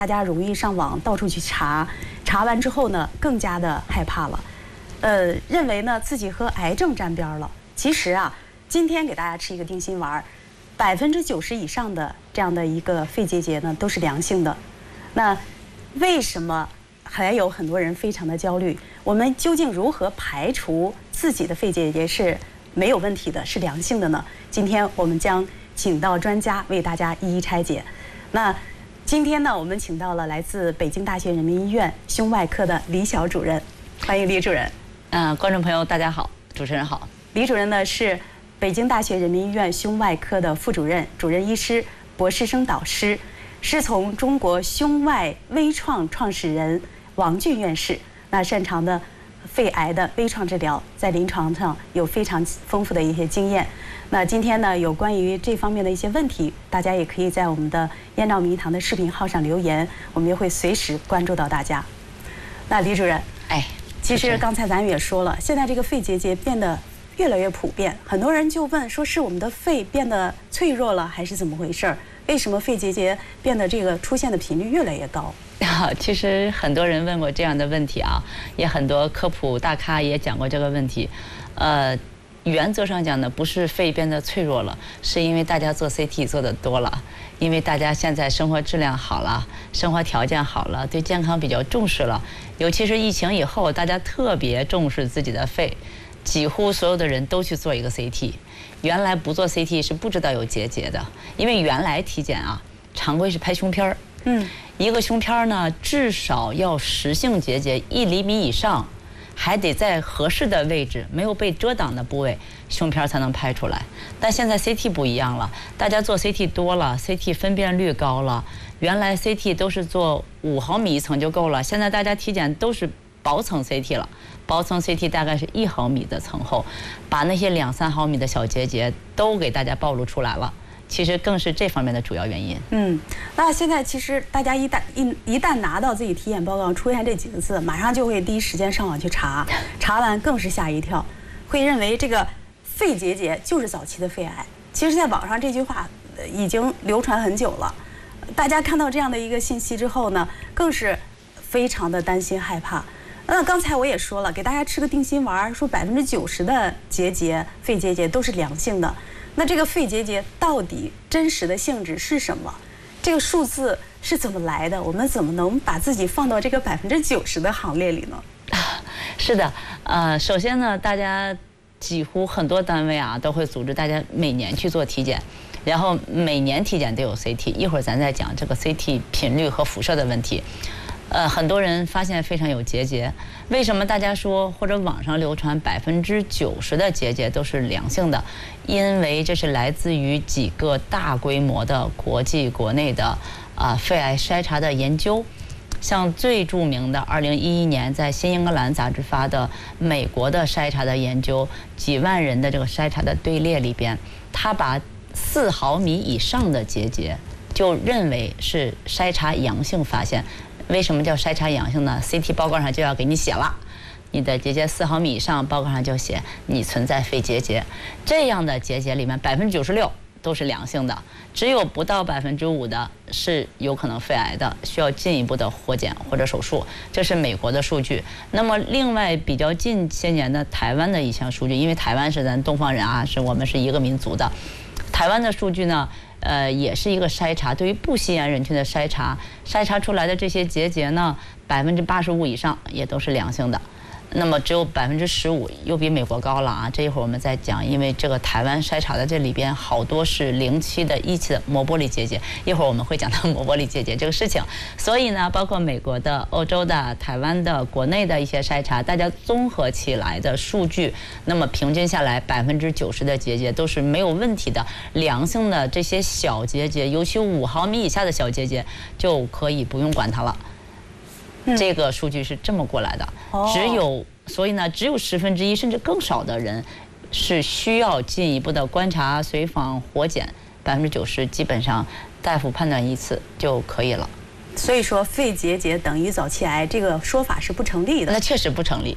大家容易上网到处去查，查完之后呢，更加的害怕了，认为呢自己和癌症沾边了。其实啊，今天给大家吃一个定心丸，90%以上的这样的一个肺结节呢都是良性的。那为什么还有很多人非常的焦虑？我们究竟如何排除自己的肺结节是没有问题的，是良性的呢？今天我们将请到专家为大家一一拆解。那今天呢，我们请到了来自北京大学人民医院胸外科的李晓主任，欢迎李主任。 观众朋友大家好，主持人好。 李主任呢是北京大学人民医院胸外科的副主任、主任医师、博士生导师，师从中国胸外微创创始人王俊院士，那擅长的肺癌的微创治疗，在临床上有非常丰富的一些经验。那今天呢，有关于这方面的一些问题，大家也可以在我们的燕赵迷堂的视频号上留言，我们也会随时关注到大家。那李主任，其实刚才咱们也说了，现在这个肺结节变得越来越普遍，很多人就问说是我们的肺变得脆弱了，还是怎么回事？为什么肺结节变得这个出现的频率越来越高？ 其实很多人问过这样的问题啊，也很多科普大咖也讲过这个问题。原则上讲呢，不是肺变得脆弱了，是因为大家做 CT 做的多了，因为大家现在生活质量好了，生活条件好了，对健康比较重视了。尤其是疫情以后，大家特别重视自己的肺，几乎所有的人都去做一个 CT。原来不做 CT 是不知道有结节的，因为原来体检啊，常规是拍胸片儿。一个胸片呢，至少要实性结节1厘米以上，还得在合适的位置，没有被遮挡的部位，胸片才能拍出来。但现在 CT 不一样了，大家做 CT 多了 ，CT 分辨率高了。原来 CT 都是做5毫米一层就够了，现在大家体检都是薄层 CT 了。薄层 CT 大概是1毫米的层厚，把那些2、3毫米的小结节都给大家暴露出来了。其实更是这方面的主要原因。 那现在其实大家一旦拿到自己体检报告出现这几个字，马上就会第一时间上网去查，查完更是吓一跳，会认为这个肺结节就是早期的肺癌。其实，在网上这句话已经流传很久了，大家看到这样的一个信息之后呢，更是非常的担心害怕。那刚才我也说了，给大家吃个定心丸，说90%的结节、肺结节都是良性的。那这个肺结节到底真实的性质是什么？这个数字是怎么来的？我们怎么能把自己放到这个90%的行列里呢？ 是的，首先呢，大家几乎很多单位啊都会组织大家每年去做体检，然后每年体检都有 CT。一会儿咱再讲这个 CT 频率和辐射的问题。很多人发现非常有结节，为什么大家说或者网上流传90%的结节都是良性的？因为这是来自于几个大规模的国际国内的肺癌筛查的研究，像最著名的2011年在《新英格兰》杂志发的美国的筛查的研究，几万人的这个筛查的队列里边，他把4毫米以上的结节就认为是筛查阳性发现。为什么叫筛查阳性呢？ CT 报告上就要给你写了，你的结节4毫米以上，报告上就写你存在肺结节。这样的结节里面96%都是良性的，只有不到5%的是有可能肺癌的，需要进一步的活检或者手术。这是美国的数据。那么另外比较近些年的台湾的一项数据，因为台湾是咱东方人啊，我们是一个民族的。台湾的数据呢，也是一个筛查，对于不吸烟人群的筛查出来的这些结节呢，85%以上也都是良性的。那么只有15%，又比美国高了啊！这一会儿我们再讲，因为这个台湾筛查的这里边好多是0期的1期的膜玻璃结节，一会儿我们会讲到膜玻璃结节这个事情。所以呢，包括美国的、欧洲的、台湾的、国内的一些筛查，大家综合起来的数据，那么平均下来90%的结节都是没有问题的，良性的这些小结节，尤其5毫米以下的小结节，就可以不用管它了。这个数据是这么过来的，所以呢，只有1/10甚至更少的人是需要进一步的观察、随访、活检，90%基本上大夫判断一次就可以了。 所以说肺结节等于早期癌这个说法是不成立的。 那确实不成立。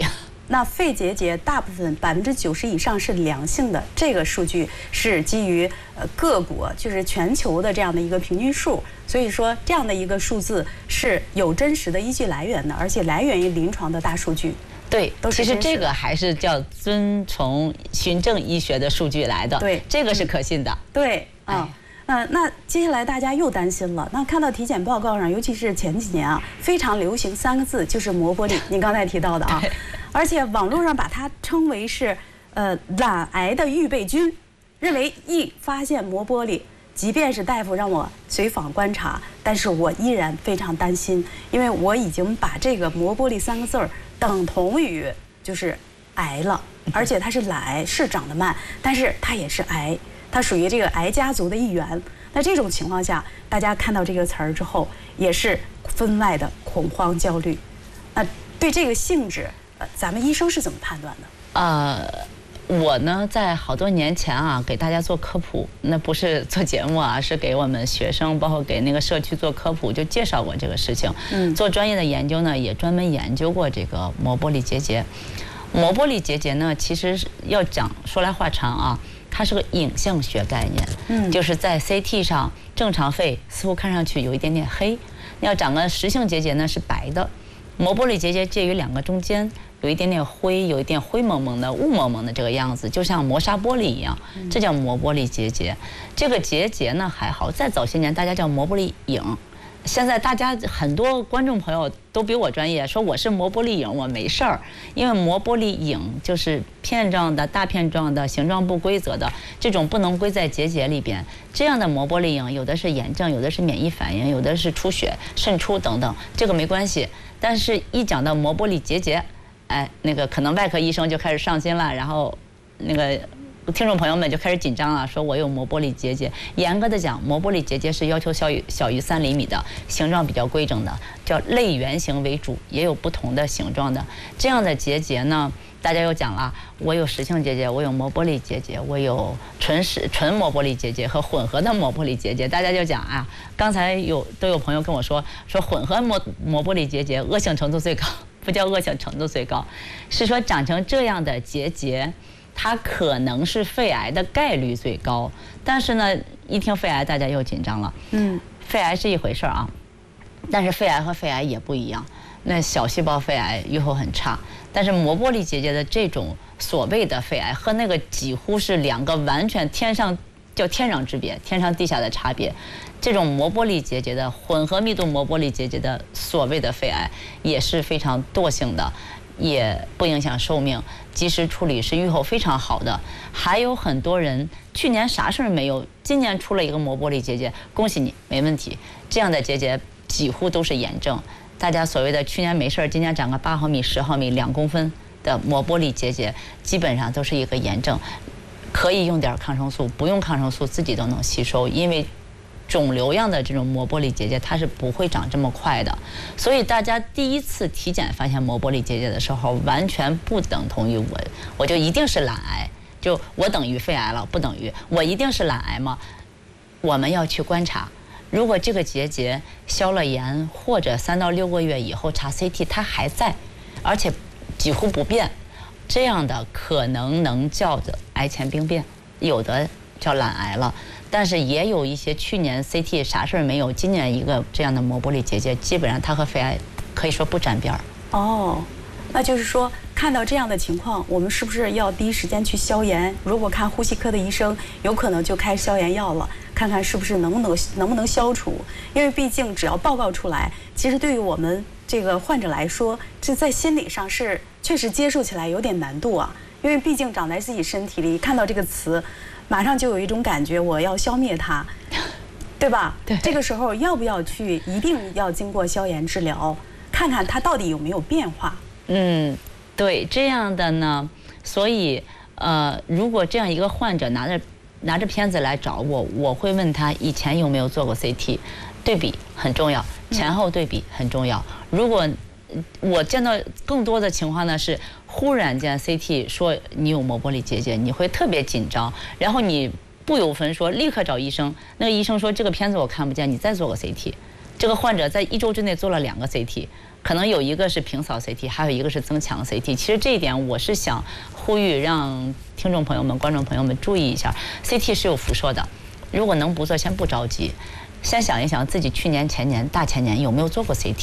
那肺结节大部分90%以上是良性的，这个数据是基于各国就是全球的这样的一个平均数，所以说这样的一个数字是有真实的依据来源的，而且来源于临床的大数据。 对，其实这个还是叫遵从循证医学的数据来的， 对， 这个是可信的。 对啊。那接下来大家又担心了。那看到体检报告上，尤其是前几年啊，非常流行3个字，就是磨玻璃。您刚才提到的啊，而且网络上把它称为是懒癌的预备军，认为一发现磨玻璃，即便是大夫让我随访观察，但是我依然非常担心，因为我已经把这个磨玻璃3个字儿等同于就是癌了，而且它是懒癌，是长得慢，但是它也是癌。它属于这个癌家族的一员。那这种情况下，大家看到这个词儿之后，也是分外的恐慌焦虑。对这个性质，咱们医生是怎么判断的？ 我呢，在好多年前啊，给大家做科普，那不是做节目啊，是给我们学生，包括给那个社区做科普，就介绍过这个事情。做专业的研究呢，也专门研究过这个磨玻璃结节。磨玻璃结节呢，其实要讲说来话长啊。它是个影像学概念，就是在 CT 上正常肺似乎看上去有一点点黑，要长个实性结节呢是白的，磨玻璃结节介于2个中间，有一点点灰，有一点灰蒙蒙的雾蒙蒙的这个样子，就像磨砂玻璃一样，这叫磨玻璃结节。这个结节呢还好，在早些年大家叫磨玻璃影。现在大家很多观众朋友都比我专业，说我是磨玻璃影，我没事儿，因为磨玻璃影就是片状的、大片状的、形状不规则的，这种不能归在结节里边。这样的磨玻璃影，有的是炎症，有的是免疫反应，有的是出血、渗出等等，这个没关系。但是一讲到磨玻璃结节，那个可能外科医生就开始上心了，然后那个听众朋友们就开始紧张了，说我有磨玻璃结节。严格的讲，磨玻璃结节是要求小于3厘米的，形状比较规整的，叫类圆形为主，也有不同的形状的。这样的结节呢，大家又讲了，我有实性结节，我有磨玻璃结节，我有纯磨玻璃结节和混合的磨玻璃结节。大家就讲啊，刚才都有朋友跟我说混合磨玻璃结节恶性程度最高，不叫恶性程度最高，是说长成这样的结节，它可能是肺癌的概率最高。但是呢，一听肺癌大家又紧张了。肺癌是一回事啊，但是肺癌和肺癌也不一样。那小细胞肺癌预后很差，但是磨玻璃结节的这种所谓的肺癌和那个几乎是2个完全天壤之别，天上地下的差别。这种磨玻璃结节的混合密度磨玻璃结节的所谓的肺癌也是非常惰性的，也不影响寿命，及时处理是预后非常好的。还有很多人去年啥事儿没有，今年出了一个磨玻璃结节，恭喜你，没问题。这样的结节几乎都是炎症。大家所谓的去年没事儿，今年长个8毫米、10毫米、2公分的磨玻璃结节，基本上都是一个炎症，可以用点抗生素，不用抗生素自己都能吸收，因为肿瘤样的这种磨玻璃结节它是不会长这么快的。所以大家第一次体检发现磨玻璃结节的时候，完全不等同于我就一定是懒癌，就我等于肺癌了，不等于我一定是懒癌吗？我们要去观察，如果这个结节消了炎，或者3到6个月以后查 CT 它还在，而且几乎不变，这样的可能能叫的癌前病变，有的叫懒癌了。但是也有一些去年 CT 啥事儿没有，今年一个这样的磨玻璃结节，基本上它和肺癌可以说不沾边儿。 那就是说看到这样的情况，我们是不是要第一时间去消炎？如果看呼吸科的医生，有可能就开消炎药了，看看是不是能不能消除。因为毕竟只要报告出来，其实对于我们这个患者来说，这在心理上是确实接受起来有点难度啊。因为毕竟长在自己身体里，看到这个词，马上就有一种感觉，我要消灭它，对吧？ 对。 这个时候要不要去？一定要经过消炎治疗，看看它到底有没有变化。 对，这样的呢，所以如果这样一个患者拿着片子来找我，我会问他以前有没有做过 CT， 对比很重要，前后对比很重要。如果我见到更多的情况呢是，忽然间 CT 说你有磨玻璃结节，你会特别紧张，然后你不由分说立刻找医生，那个医生说这个片子我看不见，你再做个 CT。 这个患者在1周之内做了2个 CT， 可能有一个是平扫 CT， 还有一个是增强 CT。其实这一点我是想呼吁让听众朋友们、观众朋友们注意一下 ，CT 是有辐射的，如果能不做，先不着急。先想一想自己去年、前年、大前年有没有做过 CT，